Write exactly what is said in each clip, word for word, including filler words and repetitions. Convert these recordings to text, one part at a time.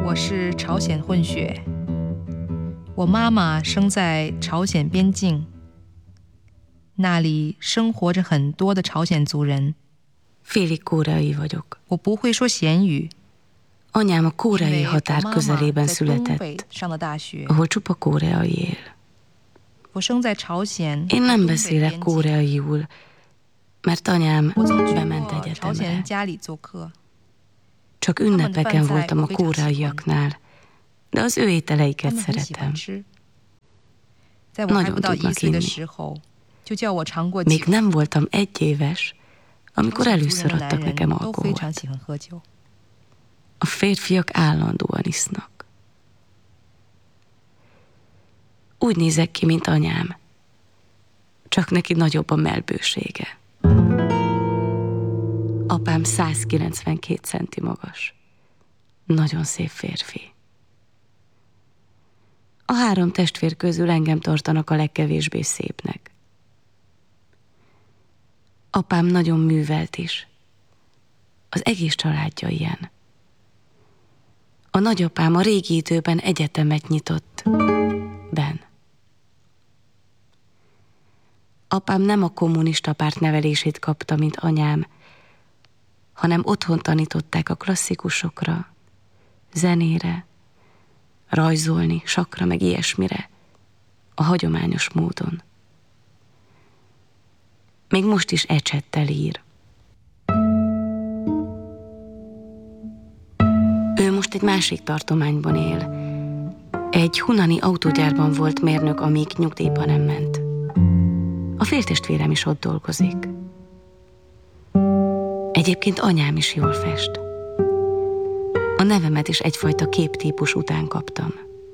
我是朝鲜混血，我妈妈生在朝鲜边境，那里生活着很多的朝鲜族人。 Félig koreai vagyok. 我不会说咸语。 Anyám a koreai határ közelében született, ahol csupa koreai él. Én nem beszélek koreaiul, mert anyám bement egyetemre. Csak ünnepeken voltam a koreaiaknál, de az ő ételeiket szeretem. Nagyon tudnak inni. Még nem voltam egy éves, amikor először adtak nekem alkoholt. A férfiak állandóan isznak. Úgy nézek ki, mint anyám. Csak neki nagyobb a mellbősége. Apám száz kilencvenkét centi magas. Nagyon szép férfi. A három testvér közül engem tartanak a legkevésbé szépnek. Apám nagyon művelt is. Az egész családja ilyen. A nagyapám a régi időben egyetemet nyitott benn. Apám nem a kommunista párt nevelését kapta, mint anyám, hanem otthon tanították a klasszikusokra, zenére, rajzolni, sakra, meg ilyesmire, a hagyományos módon. Még most is ecsettel ír. Ő most egy másik tartományban él. Egy hunani autógyárban volt mérnök, amíg nyugdíjba nem ment. A féltestvérem is ott dolgozik. Egyébként anyám is jól fest. A nevemet is egyfajta képtípus után kaptam.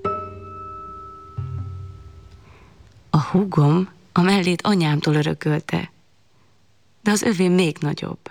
A húgom a mellét anyámtól örökölte, de az övé még nagyobb.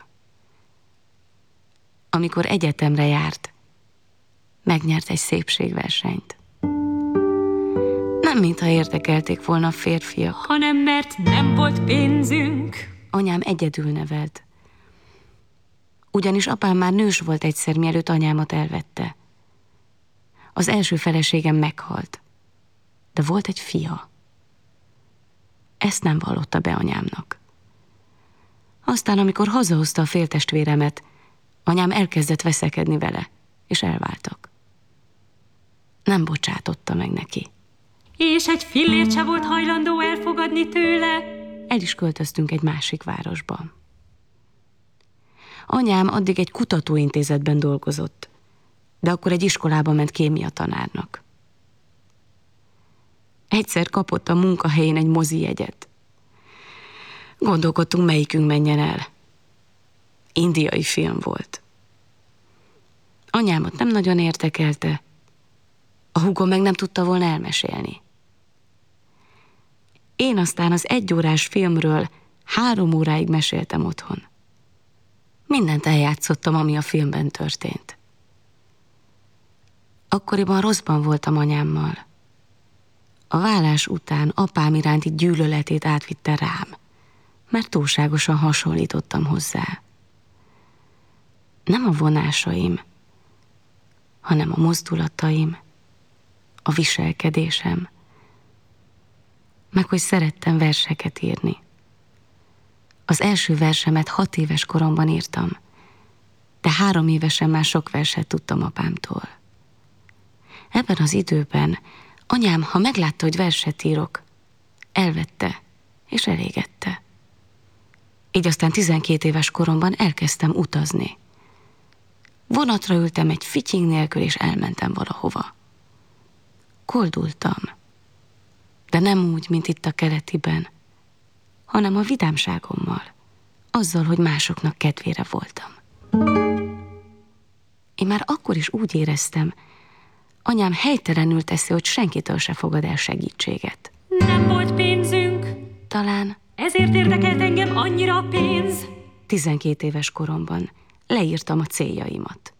Amikor egyetemre járt, megnyert egy szépségversenyt. Nem mintha érdekelték volna a férfiak, hanem mert nem volt pénzünk. Anyám egyedül nevelt. Ugyanis apám már nős volt egyszer, mielőtt anyámat elvette. Az első feleségem meghalt, de volt egy fia. Ezt nem vallotta be anyámnak. Aztán, amikor hazahozta a féltestvéremet, anyám elkezdett veszekedni vele, és elváltak. Nem bocsátotta meg neki. És egy fillért se volt hajlandó elfogadni tőle. El is költöztünk egy másik városba. Anyám addig egy kutatóintézetben dolgozott, de akkor egy iskolába ment kémia tanárnak. Egyszer kapott a munkahelyén egy mozijegyet. Gondolkodtunk, melyikünk menjen el. Indiai film volt. Anyámat nem nagyon érdekelte, a húgom meg nem tudta volna elmesélni. Én aztán az egyórás filmről három óráig meséltem otthon. Mindent eljátszottam, ami a filmben történt. Akkoriban rosszban voltam anyámmal. A válás után apám iránti gyűlöletét átvitte rám, mert túlságosan hasonlítottam hozzá. Nem a vonásaim, hanem a mozdulataim, a viselkedésem, meg hogy szerettem verseket írni. Az első versemet hat éves koromban írtam, de három évesen már sok verset tudtam apámtól. Ebben az időben anyám, ha meglátta, hogy verset írok, elvette és elégette. Így aztán tizenkét éves koromban elkezdtem utazni. Vonatra ültem egy fitying nélkül, és elmentem valahova. Koldultam, de nem úgy, mint itt a keletiben, hanem a vidámságommal, azzal, hogy másoknak kedvére voltam. Én már akkor is úgy éreztem, anyám helytelenül teszi, hogy senkitől se fogad el segítséget. Nem volt pénzünk. Talán ezért érdekelt engem annyira a pénz. tizenkét éves koromban leírtam a céljaimat.